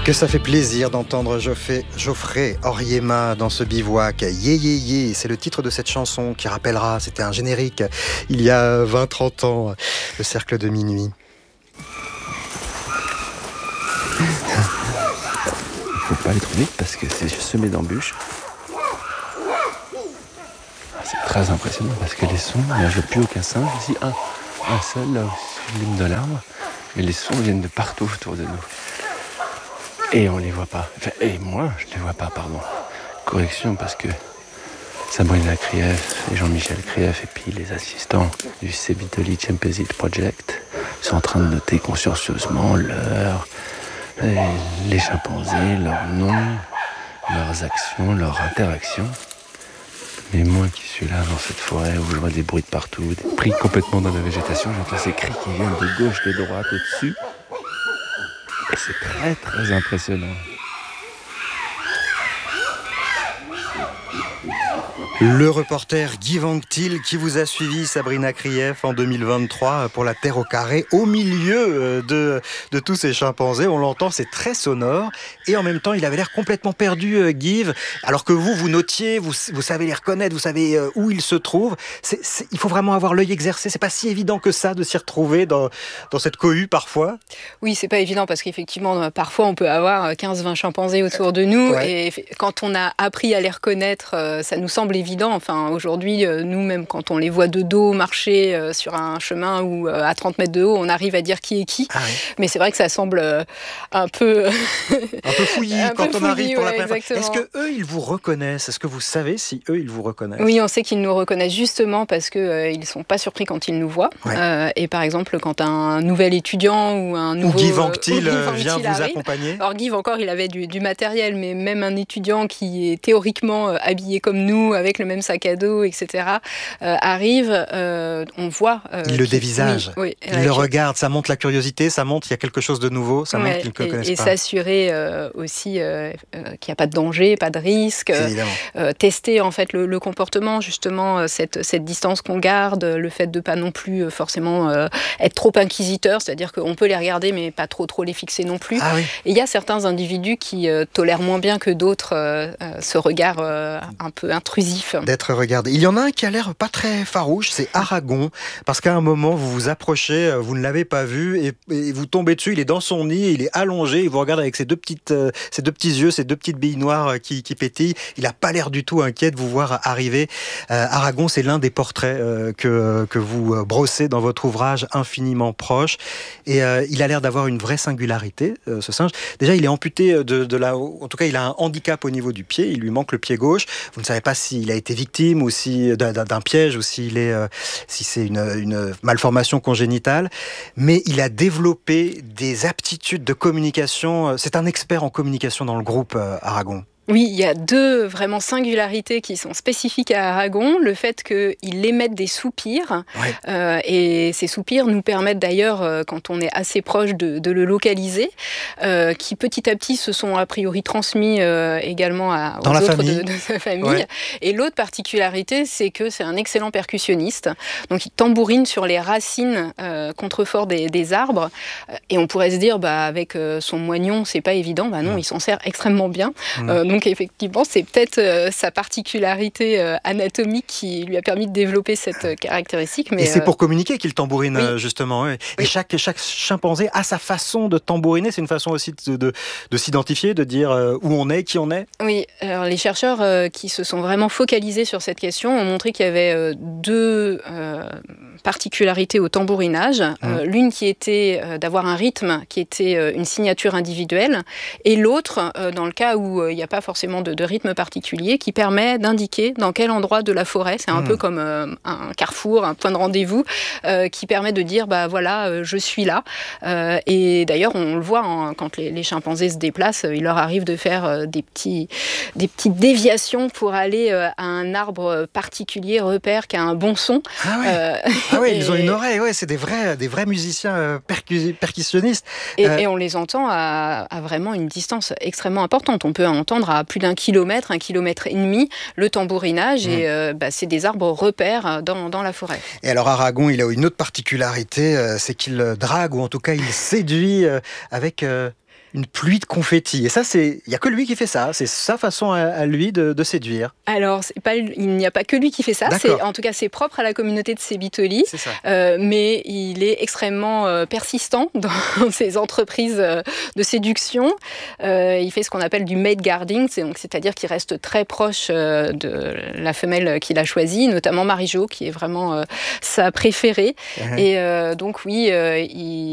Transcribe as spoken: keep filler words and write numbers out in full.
Que ça fait plaisir d'entendre Geoffrey, Geoffrey Oryema dans ce bivouac. Yé yé yé, c'est le titre de cette chanson qui rappellera, c'était un générique il y a vingt trente ans, le cercle de minuit. Il faut pas aller trop vite parce que c'est semé d'embûches. C'est très impressionnant parce que les sons, je n'ai plus aucun singe ici, un, un seul là au sublime de l'arbre, et les sons viennent de partout autour de nous. Et on les voit pas. Enfin, et moi, je les vois pas, pardon. Correction, parce que Sabrina Krief et Jean-Michel Krief et puis les assistants du Sebitoli Chimpanzee Project sont en train de noter consciencieusement leurs, les, les chimpanzés, leurs noms, leurs actions, leurs interactions. Mais moi qui suis là dans cette forêt où je vois des bruits de partout, des pris complètement dans la végétation, j'entends ces cris qui viennent de gauche, de droite, au-dessus. Et c'est très très impressionnant. Le reporter Guy Vanctil qui vous a suivi, Sabrina Krief, en deux mille vingt-trois pour la Terre au carré, au milieu de, de tous ces chimpanzés. On l'entend, c'est très sonore. Et en même temps, il avait l'air complètement perdu, Guy. Alors que vous, vous notiez, vous, vous savez les reconnaître, vous savez où ils se trouvent. C'est, c'est, il faut vraiment avoir l'œil exercé. C'est pas si évident que ça de s'y retrouver dans, dans cette cohue parfois. Oui, c'est pas évident parce qu'effectivement, parfois, on peut avoir quinze vingt chimpanzés autour de nous. Ouais. Et quand on a appris à les reconnaître, ça nous semble évident. Enfin, aujourd'hui, nous-mêmes, quand on les voit de dos marcher sur un chemin ou à trente mètres de haut, on arrive à dire qui est qui. Ah oui. Mais c'est vrai que ça semble un peu... un peu fouillis un quand peu on fouillis, arrive pour ouais, la première fois. Est-ce qu'eux, ils vous reconnaissent ? Est-ce que vous savez si eux, ils vous reconnaissent ? Oui, on sait qu'ils nous reconnaissent justement parce qu'ils euh, ne sont pas surpris quand ils nous voient. Ouais. Euh, et par exemple, quand un nouvel étudiant ou un nouveau... Ou Guy Vanctil euh, vient vous arrive. accompagner. Alors Guy, encore, il avait du, du matériel, mais même un étudiant qui est théoriquement euh, habillé comme nous, avec le même sac à dos, et cetera, euh, arrive, euh, on voit... Euh, il le dévisage, oui, oui, il euh, le regarde, ça montre la curiosité, ça montre qu'il y a quelque chose de nouveau, ça ouais, montre qu'il ne le connaisse et pas. Et s'assurer euh, aussi euh, euh, qu'il n'y a pas de danger, pas de risque, euh, tester en fait le, le comportement, justement, cette, cette distance qu'on garde, le fait de ne pas non plus forcément euh, être trop inquisiteur, c'est-à-dire qu'on peut les regarder, mais pas trop, trop les fixer non plus. Ah oui. Et il y a certains individus qui euh, tolèrent moins bien que d'autres euh, ce regard euh, un peu intrusif. D'être regardé. Il y en a un qui a l'air pas très farouche, c'est Aragon, parce qu'à un moment vous vous approchez, vous ne l'avez pas vu et, et vous tombez dessus, il est dans son nid, il est allongé, il vous regarde avec ses deux petites, euh, ses deux petits yeux, ses deux petites billes noires qui, qui pétillent. Il n'a pas l'air du tout inquiet de vous voir arriver. Euh, Aragon, c'est l'un des portraits euh, que que vous brossez dans votre ouvrage Infiniment proche, et euh, il a l'air d'avoir une vraie singularité, euh, ce singe. Déjà, il est amputé de, de la, en tout cas, il a un handicap au niveau du pied, il lui manque le pied gauche. Vous ne savez pas s'il a été victime ou si d'un, d'un piège ou s'il est, euh, si c'est une, une malformation congénitale, mais il a développé des aptitudes de communication. C'est un expert en communication dans le groupe euh, Aragon. Oui, il y a deux vraiment singularités qui sont spécifiques à Aragon. Le fait qu'il émette des soupirs, ouais. euh, et ces soupirs nous permettent d'ailleurs, euh, quand on est assez proche, de, de le localiser, euh, qui petit à petit se sont a priori transmis euh, également à, aux Dans la autres famille. De, de sa famille. Ouais. Et l'autre particularité, c'est que c'est un excellent percussionniste. Donc il tambourine sur les racines euh, contreforts des, des arbres. Et on pourrait se dire, bah, avec euh, son moignon, c'est pas évident. Bah non, mmh. il s'en sert extrêmement bien. Mmh. Euh, Donc effectivement, c'est peut-être euh, sa particularité euh, anatomique qui lui a permis de développer cette euh, caractéristique. Mais, et c'est euh... pour communiquer qu'il tambourine, oui. justement. Oui. Oui. Et chaque, chaque chimpanzé a sa façon de tambouriner. C'est une façon aussi de, de, de s'identifier, de dire euh, où on est, qui on est. Oui, alors les chercheurs euh, qui se sont vraiment focalisés sur cette question ont montré qu'il y avait euh, deux euh, particularités au tambourinage. Mmh. Euh, l'une qui était euh, d'avoir un rythme qui était euh, une signature individuelle, et l'autre, euh, dans le cas où il euh, n'y a pas forcément de, de rythme particulier, qui permet d'indiquer dans quel endroit de la forêt, c'est un mmh. peu comme euh, un carrefour, un point de rendez-vous, euh, qui permet de dire, bah voilà, euh, je suis là. Euh, et d'ailleurs, on le voit, hein, quand les, les chimpanzés se déplacent, il leur arrive de faire euh, des, petits, des petites déviations pour aller euh, à un arbre particulier, repère, qui a un bon son. Ah ouais, euh, ah ouais et... ils ont une oreille, ouais, c'est des vrais, des vrais musiciens euh, percu- percussionnistes. Et, euh... et on les entend à, à vraiment une distance extrêmement importante. On peut entendre à plus d'un kilomètre, un kilomètre et demi, le tambourinage, mmh. et euh, bah, c'est des arbres repères dans, dans la forêt. Et alors Aragon, il a une autre particularité, euh, c'est qu'il drague, ou en tout cas il séduit euh, avec... Euh une pluie de confettis. Et ça, c'est, il n'y a que lui qui fait ça. C'est sa façon à, à lui de, de séduire. Alors, c'est pas, il n'y a pas que lui qui fait ça. C'est, en tout cas, c'est propre à la communauté de Sébitoli. C'est ça. Euh, mais il est extrêmement euh, persistant dans ses entreprises euh, de séduction. Euh, il fait ce qu'on appelle du maid guarding, c'est, donc, c'est-à-dire qu'il reste très proche euh, de la femelle qu'il a choisie, notamment Marie-Jo, qui est vraiment euh, sa préférée. Uh-huh. Et euh, donc, oui, euh, il